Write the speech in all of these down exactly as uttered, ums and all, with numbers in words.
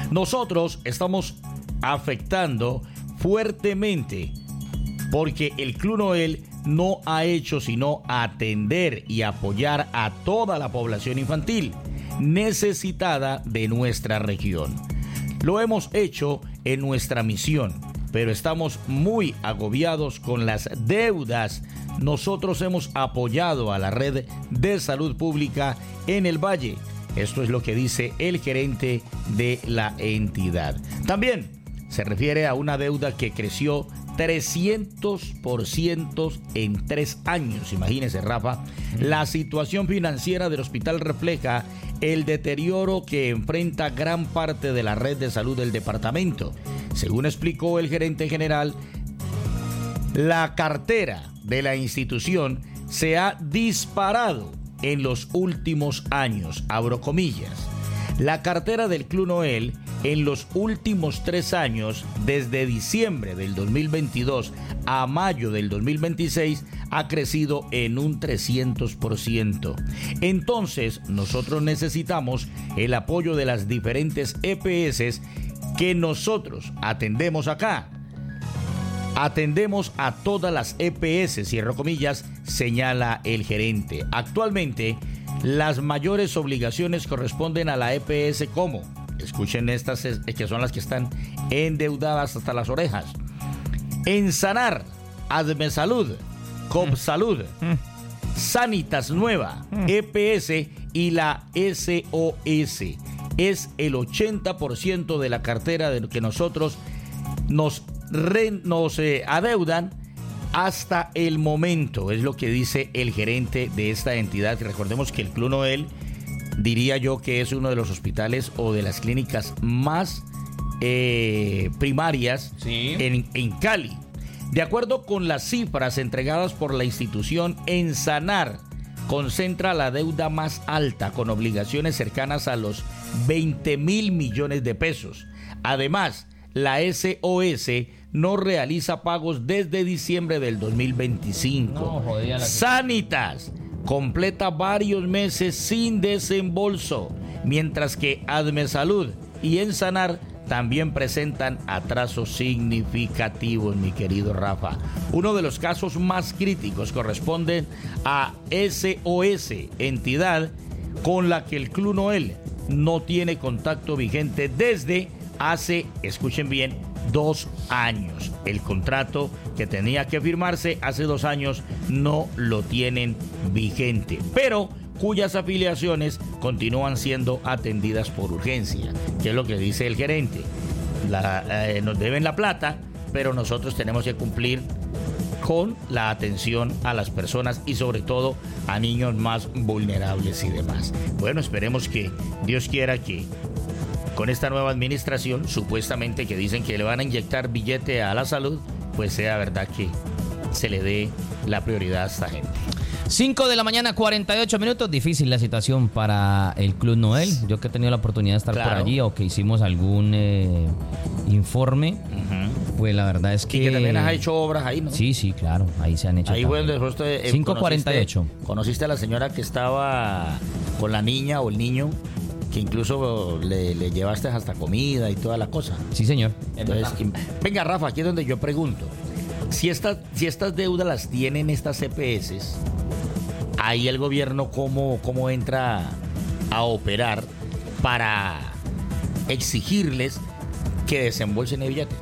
Nosotros estamos afectando fuertemente porque el Club Noel no ha hecho sino atender y apoyar a toda la población infantil necesitada de nuestra región. Lo hemos hecho en nuestra misión, pero estamos muy agobiados con las deudas. Nosotros hemos apoyado a la red de salud pública en el Valle. Esto es lo que dice el gerente de la entidad. También se refiere a una deuda que creció trescientos por ciento en tres años. Imagínese, Rafa, la situación financiera del hospital refleja el deterioro que enfrenta gran parte de la red de salud del departamento. Según explicó el gerente general, la cartera de la institución se ha disparado en los últimos años, abro comillas. La cartera del Club Noel en los últimos tres años, desde diciembre del dos mil veintidós a mayo del dos mil veintiséis, ha crecido en un trescientos por ciento. Entonces, nosotros necesitamos el apoyo de las diferentes E P S que nosotros atendemos acá. Atendemos a todas las E P S, cierro comillas, señala el gerente. Actualmente, las mayores obligaciones corresponden a la E P S como, escuchen estas que son las que están endeudadas hasta las orejas: Ensanar, Admesalud, Copsalud, mm. Sanitas Nueva, mm. E P S y la S O S. Es el ochenta por ciento de la cartera de lo que nosotros nos, re, nos eh, adeudan hasta el momento, es lo que dice el gerente de esta entidad. Recordemos que el Club Noel, diría yo que es uno de los hospitales o de las clínicas más eh, primarias sí. en, en Cali. De acuerdo con las cifras entregadas por la institución, Ensanar concentra la deuda más alta, con obligaciones cercanas a los veinte mil millones de pesos. Además, la S O S no realiza pagos desde diciembre del dos mil veinticinco. No, jodía la Sanitas completa varios meses sin desembolso, mientras que Admesalud y Ensanar también presentan atrasos significativos, mi querido Rafa. Uno de los casos más críticos corresponde a S O S, entidad con la que el Club Noel no tiene contacto vigente desde hace, escuchen bien, dos años. El contrato que tenía que firmarse hace dos años no lo tienen vigente, pero cuyas afiliaciones continúan siendo atendidas por urgencia, que es lo que dice el gerente. La, eh, nos deben la plata, pero nosotros tenemos que cumplir con la atención a las personas y sobre todo a niños más vulnerables y demás. Bueno, esperemos que Dios quiera que con esta nueva administración, supuestamente que dicen que le van a inyectar billete a la salud, pues sea verdad que se le dé la prioridad a esta gente. cinco de la mañana, cuarenta y ocho minutos. Difícil la situación para el Club Noel. Yo que he tenido la oportunidad de estar claro. por allí o que hicimos algún eh, informe, uh-huh. pues la verdad es que... Y que también has hecho obras ahí, ¿no? Sí, sí, claro. Ahí se han hecho. Ahí fue donde usted... Eh, cinco cuarenta y ocho. Conociste, conociste a la señora que estaba con la niña o el niño, que incluso le, le llevaste hasta comida y toda la cosa. Sí, señor. Entonces, venga, Rafa, aquí es donde yo pregunto. Si, esta, si estas deudas las tienen estas E P S, ahí el gobierno cómo, cómo entra a operar para exigirles que desembolsen el billete.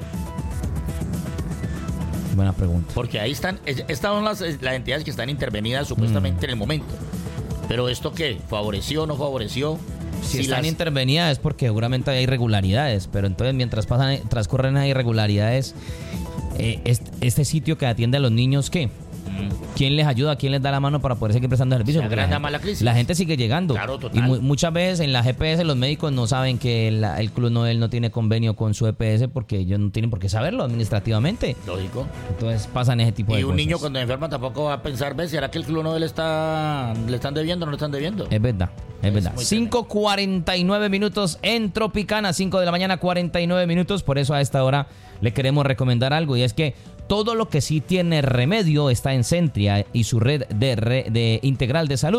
Buena pregunta. Porque ahí están, estas son las, las entidades que están intervenidas supuestamente mm. en el momento. Pero ¿esto qué? ¿Favoreció o no favoreció? Si, si están las... intervenidas es porque seguramente hay irregularidades, pero entonces mientras pasan, transcurren las irregularidades, eh, este, este sitio que atiende a los niños, ¿qué? ¿Quién les ayuda? ¿Quién les da la mano para poder seguir prestando servicios? Porque la, gente, crisis. la gente sigue llegando. Claro, total. Y mu- muchas veces en la G P S los médicos no saben que la, el Club Noel no tiene convenio con su E P S porque ellos no tienen por qué saberlo administrativamente. Lógico. Entonces pasan ese tipo y de cosas. Y un niño cuando enferma tampoco va a pensar, ¿ves? ¿Será que el Club Noel está, le están debiendo o no le están debiendo? Es verdad, es, es verdad. cinco cuarenta y nueve minutos en Tropicana, cinco de la mañana, cuarenta y nueve minutos. Por eso a esta hora le queremos recomendar algo, y es que todo lo que sí tiene remedio está en Centria y su red de, re, de integral de salud.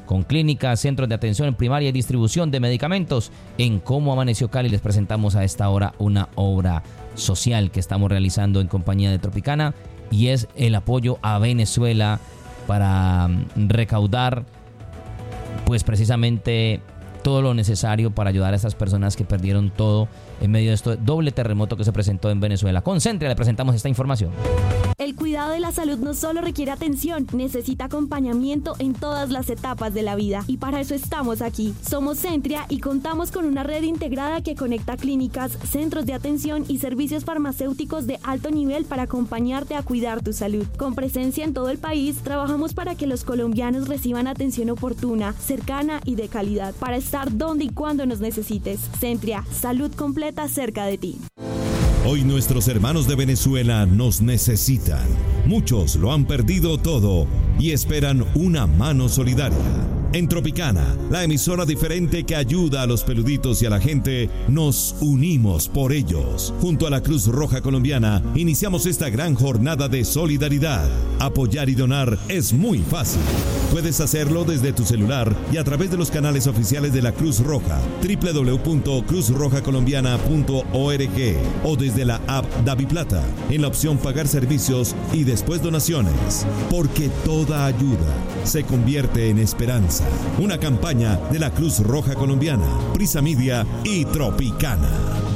con clínicas, centros de atención primaria y distribución de medicamentos. En Cómo Amaneció Cali les presentamos a esta hora una obra social que estamos realizando en compañía de Tropicana, y es el apoyo a Venezuela para recaudar pues precisamente todo lo necesario para ayudar a estas personas que perdieron todo en medio de este doble terremoto que se presentó en Venezuela. Con Centria le presentamos esta información. El cuidado de la salud no solo requiere atención, necesita acompañamiento en todas las etapas de la vida. Y para eso estamos aquí. Somos Centria y contamos con una red integrada que conecta clínicas, centros de atención y servicios farmacéuticos de alto nivel para acompañarte a cuidar tu salud. Con presencia en todo el país, trabajamos para que los colombianos reciban atención oportuna, cercana y de calidad, para estar donde y cuando nos necesites. Centria, salud completa cerca de ti. Hoy nuestros hermanos de Venezuela nos necesitan. Muchos lo han perdido todo y esperan una mano solidaria. En Tropicana, la emisora diferente que ayuda a los peluditos y a la gente, nos unimos por ellos. Junto a la Cruz Roja Colombiana, iniciamos esta gran jornada de solidaridad. Apoyar y donar es muy fácil. Puedes hacerlo desde tu celular y a través de los canales oficiales de la Cruz Roja, doble u doble u doble u punto cruz roja colombiana punto org, o desde la app DaviPlata, en la opción Pagar Servicios y después Donaciones. Porque toda ayuda se convierte en esperanza. Una campaña de la Cruz Roja Colombiana, Prisa Media y Tropicana.